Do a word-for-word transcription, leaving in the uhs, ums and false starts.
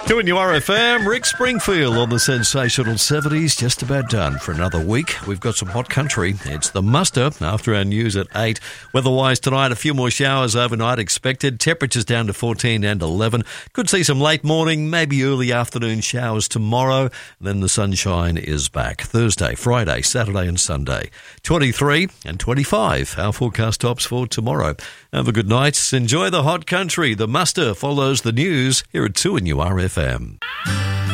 Doing your R F M, Rick Springfield on the sensational seventies, just about done for another week. We've got some hot country. It's the muster after our news at eight. Weather-wise tonight, a few more showers overnight expected. Temperatures down to fourteen and eleven. Could see some late morning, maybe early afternoon showers tomorrow. Then the sunshine is back. Thursday, Friday, Saturday and Sunday. twenty-three and twenty-five. Our forecast tops for tomorrow. Have a good night. Enjoy the hot country. The muster follows the news here at two and U R F M.